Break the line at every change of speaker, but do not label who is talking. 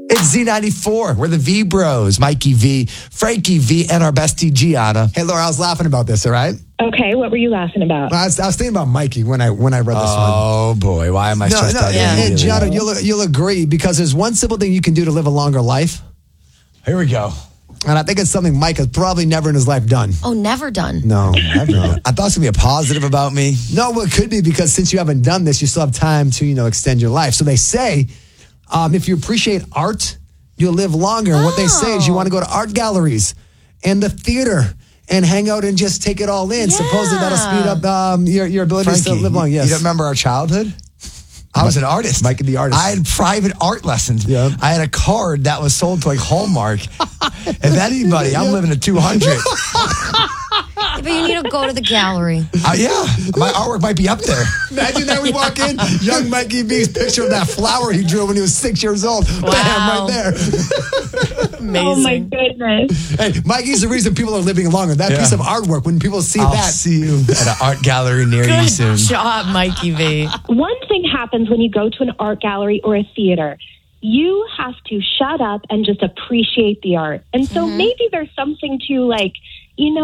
It's Z94. We're the V Bros. Mikey V, Frankie V, and our bestie Gianna.
Hey, Laura, I was laughing about this, all right?
Okay, what were you laughing about?
I was thinking about Mikey when I read this one.
Oh, boy. Why am I stressed out?
And Gianna, you'll agree because there's one simple thing you can do to live a longer life.
Here we go.
And I think it's something Mike has probably never in his life done.
Oh, never done.
No, never.
I thought it was going to be a positive about me.
No, well, it could be because since you haven't done this, you still have time to, extend your life. So they say if you appreciate art, you'll live longer. And what they say is you want to go to art galleries and the theater and hang out and just take it all in.
Yeah.
Supposedly that'll speed up your ability to live long. Yes.
You don't remember our childhood? I was an artist.
Mike the artist.
I had private art lessons.
Yeah.
I had a card that was sold to Hallmark. If anybody, I'm living at 200.
But you need to go to the gallery.
Yeah, my artwork might be up there.
Imagine that we walk in, young Mikey V's picture of that flower he drew when he was 6 years old.
Wow.
Bam, right there.
Amazing.
Oh, my goodness.
Hey, Mikey's the reason people are living longer. That piece of artwork, when people see
I'll
that.
see you at an art gallery near you soon.
Good job, Mikey V.
One thing happens when you go to an art gallery or a theater. You have to shut up and just appreciate the art. And so maybe there's something to